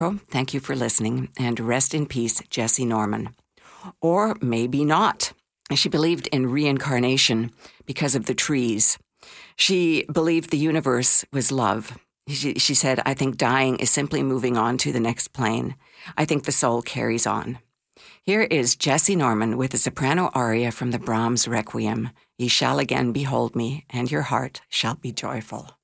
Thank you for listening, and rest in peace, Jesse Norman. Or maybe not. She believed in reincarnation because of the trees. She believed the universe was love. She said, I think dying is simply moving on to the next plane. I think the soul carries on. Here is Jesse Norman with a soprano aria from the Brahms Requiem. Ye shall again behold me, and your heart shall be joyful.